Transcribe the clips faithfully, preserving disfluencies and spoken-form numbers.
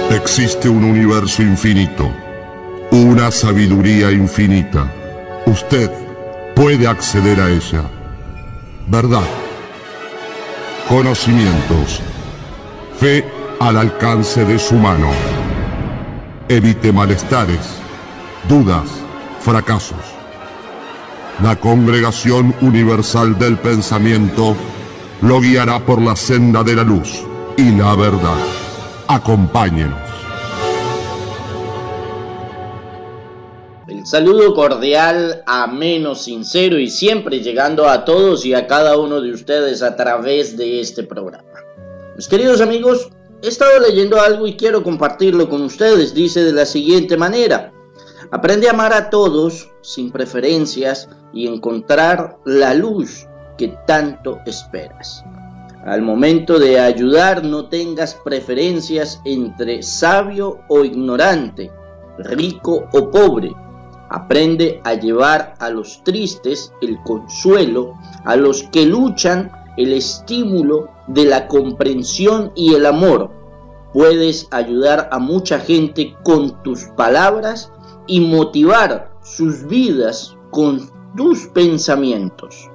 Existe un universo infinito, una sabiduría infinita. Usted puede acceder a ella. Verdad, conocimientos, fe al alcance de su mano. Evite malestares, dudas, fracasos. La Congregación Universal del Pensamiento lo guiará por la senda de la luz y la verdad. Acompáñenos. El saludo cordial, ameno, sincero y siempre llegando a todos y a cada uno de ustedes a través de este programa. Mis queridos amigos, he estado leyendo algo y quiero compartirlo con ustedes. Dice de la siguiente manera: aprende a amar a todos sin preferencias y encontrar la luz que tanto esperas. Al momento de ayudar, no tengas preferencias entre sabio o ignorante, rico o pobre. Aprende a llevar a los tristes el consuelo, a los que luchan el estímulo de la comprensión y el amor. Puedes ayudar a mucha gente con tus palabras y motivar sus vidas con tus pensamientos.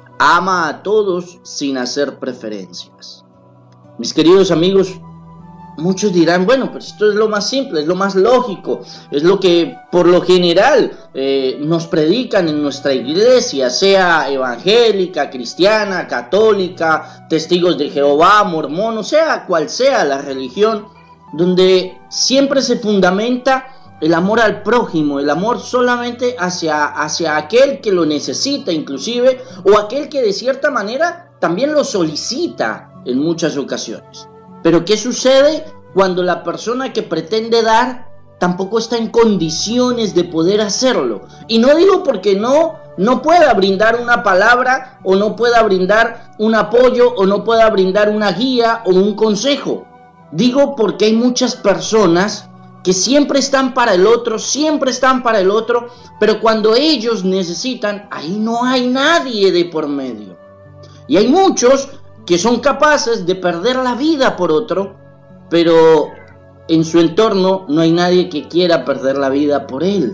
Ama a todos sin hacer preferencias. Mis queridos amigos, muchos dirán, bueno, pues esto es lo más simple, es lo más lógico, es lo que por lo general eh, nos predican en nuestra iglesia, sea evangélica, cristiana, católica, testigos de Jehová, mormón, o sea cual sea la religión, donde siempre se fundamenta el amor al prójimo, el amor solamente hacia, hacia aquel que lo necesita inclusive, o aquel que de cierta manera también lo solicita en muchas ocasiones. Pero ¿qué sucede cuando la persona que pretende dar tampoco está en condiciones de poder hacerlo? Y no digo porque no, no pueda brindar una palabra, o no pueda brindar un apoyo, o no pueda brindar una guía o un consejo. Digo porque hay muchas personas que siempre están para el otro, siempre están para el otro, pero cuando ellos necesitan, ahí no hay nadie de por medio. Y hay muchos que son capaces de perder la vida por otro, pero en su entorno no hay nadie que quiera perder la vida por él.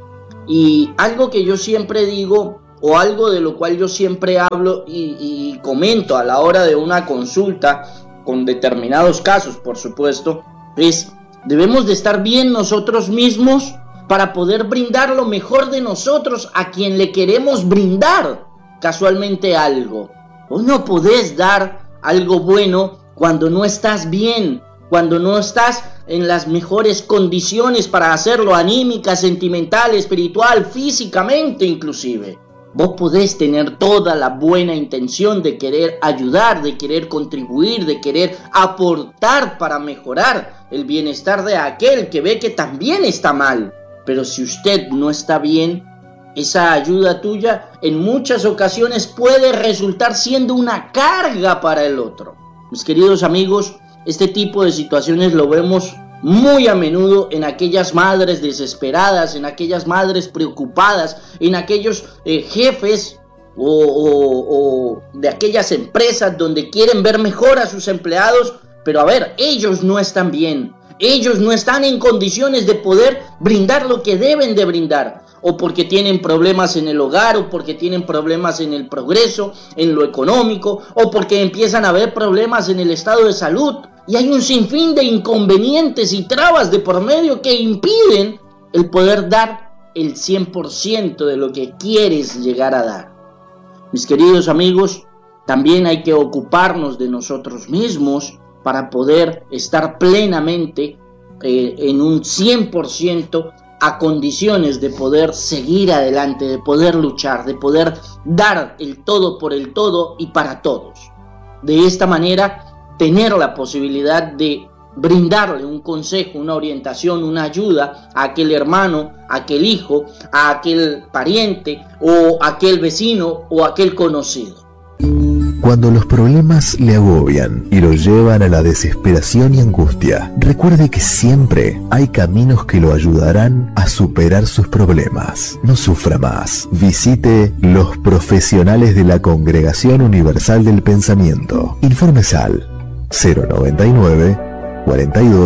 Y algo que yo siempre digo, o algo de lo cual yo siempre hablo y, y comento a la hora de una consulta, con determinados casos por supuesto, es: debemos de estar bien nosotros mismos para poder brindar lo mejor de nosotros a quien le queremos brindar casualmente algo. Vos no podés dar algo bueno cuando no estás bien, cuando no estás en las mejores condiciones para hacerlo, anímica, sentimental, espiritual, físicamente inclusive. Vos podés tener toda la buena intención de querer ayudar, de querer contribuir, de querer aportar para mejorar el bienestar de aquel que ve que también está mal. Pero si usted no está bien, esa ayuda tuya en muchas ocasiones puede resultar siendo una carga para el otro. Mis queridos amigos, este tipo de situaciones lo vemos muy a menudo en aquellas madres desesperadas, en aquellas madres preocupadas, en aquellos eh, jefes o, o, o de aquellas empresas donde quieren ver mejor a sus empleados, pero a ver, ellos no están bien, ellos no están en condiciones de poder brindar lo que deben de brindar, o porque tienen problemas en el hogar, o porque tienen problemas en el progreso, en lo económico, o porque empiezan a haber problemas en el estado de salud. Y hay un sinfín de inconvenientes y trabas de por medio que impiden el poder dar el cien por ciento de lo que quieres llegar a dar. Mis queridos amigos, también hay que ocuparnos de nosotros mismos para poder estar plenamente eh, en un cien por ciento a condiciones de poder seguir adelante, de poder luchar, de poder dar el todo por el todo y para todos. De esta manera, tener la posibilidad de brindarle un consejo, una orientación, una ayuda a aquel hermano, a aquel hijo, a aquel pariente o a aquel vecino o a aquel conocido. Cuando los problemas le agobian y lo llevan a la desesperación y angustia, recuerde que siempre hay caminos que lo ayudarán a superar sus problemas. No sufra más. Visite los profesionales de la Congregación Universal del Pensamiento. Informes al cero noventa y nueve, cuarenta y dos,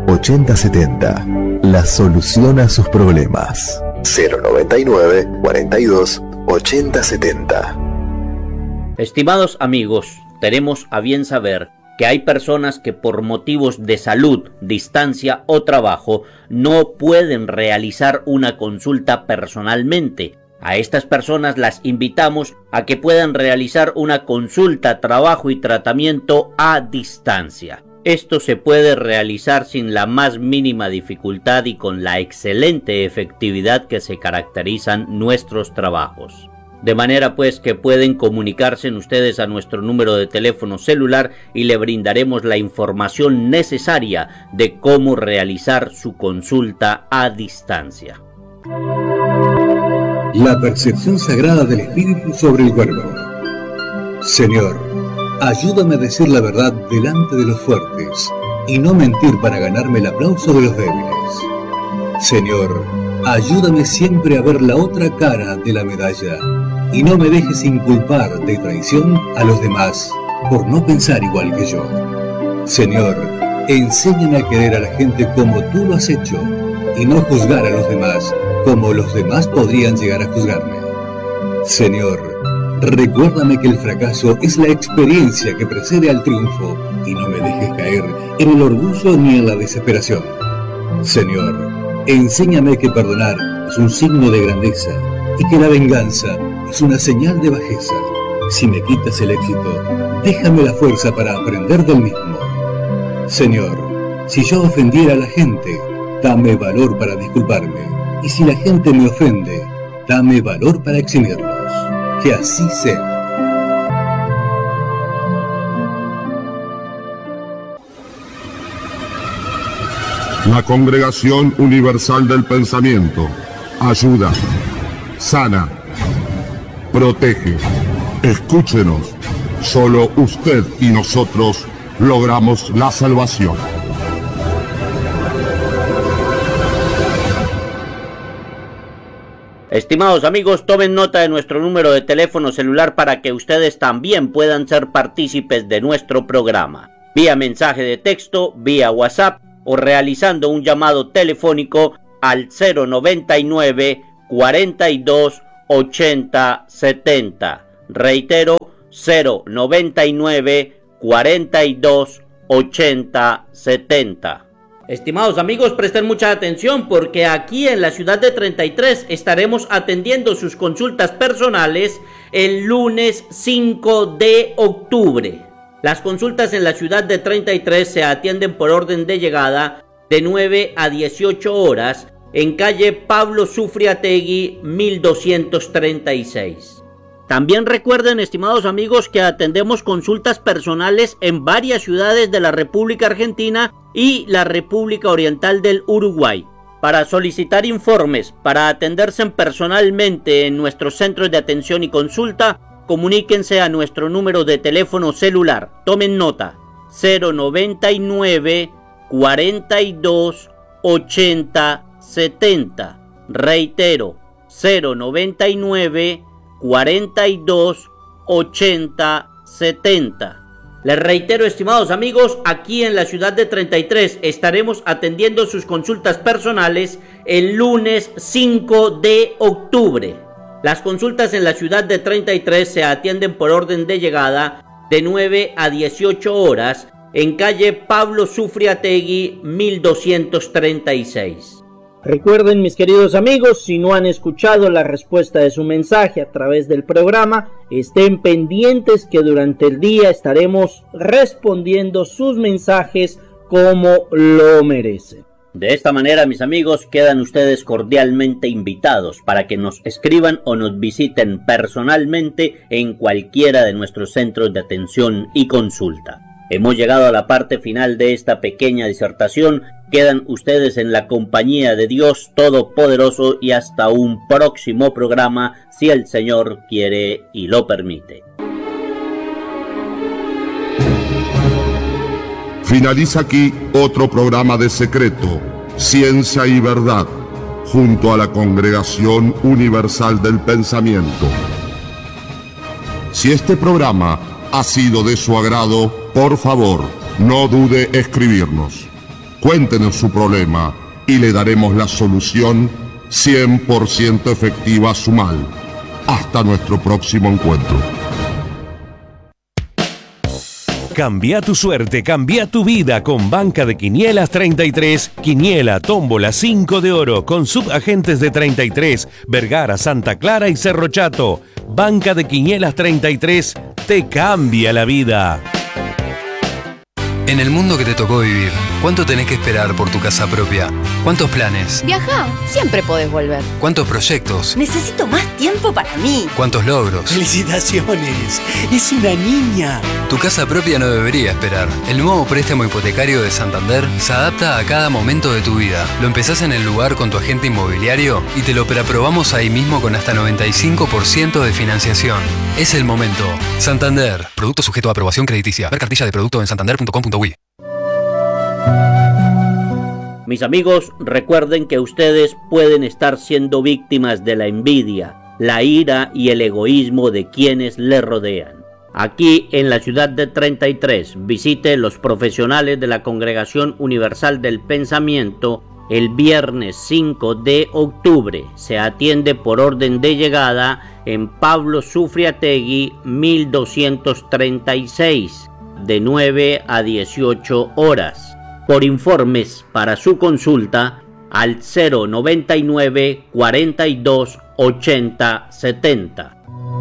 ochenta setenta. La solución a sus problemas. cero noventa y nueve, cuarenta y dos, ochenta setenta. Estimados amigos, tenemos a bien saber que hay personas que por motivos de salud, distancia o trabajo no pueden realizar una consulta personalmente. A estas personas las invitamos a que puedan realizar una consulta, trabajo y tratamiento a distancia. Esto se puede realizar sin la más mínima dificultad y con la excelente efectividad que se caracterizan nuestros trabajos. De manera pues que pueden comunicarse ustedes a nuestro número de teléfono celular y le brindaremos la información necesaria de cómo realizar su consulta a distancia. La percepción sagrada del espíritu sobre el cuerpo. Señor, ayúdame a decir la verdad delante de los fuertes y no mentir para ganarme el aplauso de los débiles. Señor, ayúdame siempre a ver la otra cara de la medalla y no me dejes inculpar de traición a los demás por no pensar igual que yo. Señor, enséñame a querer a la gente como tú lo has hecho y no juzgar a los demás como los demás podrían llegar a juzgarme. Señor, recuérdame que el fracaso es la experiencia que precede al triunfo y no me dejes caer en el orgullo ni en la desesperación. Señor, enséñame que perdonar es un signo de grandeza y que la venganza es una señal de bajeza. Si me quitas el éxito, déjame la fuerza para aprender del mismo. Señor, si yo ofendiera a la gente, dame valor para disculparme. Y si la gente me ofende, dame valor para eximirlos. Que así sea. La Congregación Universal del Pensamiento ayuda, sana, protege. Escúchenos. Solo usted y nosotros logramos la salvación. Estimados amigos, tomen nota de nuestro número de teléfono celular para que ustedes también puedan ser partícipes de nuestro programa. Vía mensaje de texto, vía WhatsApp o realizando un llamado telefónico al cero noventa y nueve, cuarenta y dos, ochenta, setenta. Reitero, cero noventa y nueve, cuarenta y dos, ochenta, setenta. Estimados amigos, presten mucha atención porque aquí en la ciudad de treinta y tres estaremos atendiendo sus consultas personales el lunes cinco de octubre. Las consultas en la ciudad de treinta y tres se atienden por orden de llegada de nueve a dieciocho horas en calle Pablo Sufriategui mil doscientos treinta y seis. También recuerden, estimados amigos, que atendemos consultas personales en varias ciudades de la República Argentina y la República Oriental del Uruguay. Para solicitar informes, para atenderse personalmente en nuestros centros de atención y consulta, comuníquense a nuestro número de teléfono celular. Tomen nota, cero noventa y nueve, cuarenta y dos, ochenta, setenta. Reitero, cero noventa y nueve, cuarenta y dos, ochenta, setenta. Les reitero, estimados amigos, aquí en la ciudad de treinta y tres estaremos atendiendo sus consultas personales el lunes cinco de octubre. Las consultas en la ciudad de treinta y tres se atienden por orden de llegada de nueve a dieciocho horas en calle Pablo Sufriategui mil doscientos treinta y seis. Recuerden, mis queridos amigos, si no han escuchado la respuesta de su mensaje a través del programa, estén pendientes que durante el día estaremos respondiendo sus mensajes como lo merecen. De esta manera, mis amigos, quedan ustedes cordialmente invitados para que nos escriban o nos visiten personalmente en cualquiera de nuestros centros de atención y consulta. Hemos llegado a la parte final de esta pequeña disertación. Quedan ustedes en la compañía de Dios Todopoderoso y hasta un próximo programa, si el Señor quiere y lo permite. Finaliza aquí otro programa de Secreto, Ciencia y Verdad, junto a la Congregación Universal del Pensamiento. Si este programa ha sido de su agrado, por favor, no dude escribirnos. Cuéntenos su problema y le daremos la solución cien por ciento efectiva a su mal. Hasta nuestro próximo encuentro. Cambia tu suerte, cambia tu vida con Banca de Quinielas treinta y tres, Quiniela, Tómbola, cinco de oro, con subagentes de treinta y tres, Vergara, Santa Clara y Cerro Chato. Banca de Quinielas treinta y tres te cambia la vida. En el mundo que te tocó vivir, ¿cuánto tenés que esperar por tu casa propia? ¿Cuántos planes? Viajá, siempre podés volver. ¿Cuántos proyectos? Necesito más tiempo para mí. ¿Cuántos logros? ¡Felicitaciones! ¡Es una niña! Tu casa propia no debería esperar. El nuevo préstamo hipotecario de Santander se adapta a cada momento de tu vida. Lo empezás en el lugar con tu agente inmobiliario y te lo preaprobamos ahí mismo con hasta noventa y cinco por ciento de financiación. Es el momento. Santander. Producto sujeto a aprobación crediticia. Ver cartilla de producto en santander punto com punto uy. Mis amigos, recuerden que ustedes pueden estar siendo víctimas de la envidia, la ira y el egoísmo de quienes le rodean. Aquí en la ciudad de treinta y tres, visite los profesionales de la Congregación Universal del Pensamiento el viernes cinco de octubre. Se atiende por orden de llegada en Pablo Sufriategui mil doscientos treinta y seis, de nueve a dieciocho horas. Por informes para su consulta al cero noventa y nueve, cuarenta y dos, ochenta, setenta.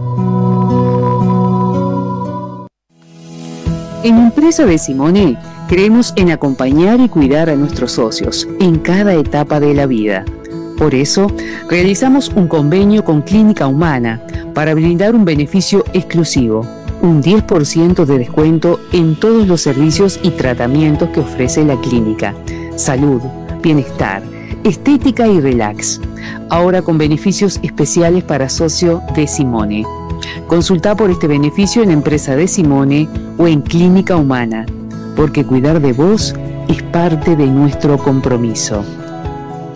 En Empresa de Simone creemos en acompañar y cuidar a nuestros socios en cada etapa de la vida. Por eso, realizamos un convenio con Clínica Humana para brindar un beneficio exclusivo, un diez por ciento de descuento en todos los servicios y tratamientos que ofrece la clínica. Salud, bienestar, estética y relax. Ahora con beneficios especiales para socio de Simone. Consulta por este beneficio en Empresa de Simone o en Clínica Humana, porque cuidar de vos es parte de nuestro compromiso.